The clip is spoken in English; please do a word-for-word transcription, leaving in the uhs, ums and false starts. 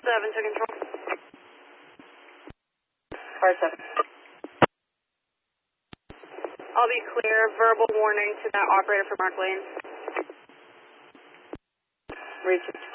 seven to control. Car seven. I'll be clear. Verbal warning to that operator for Mark Lane. Reach it.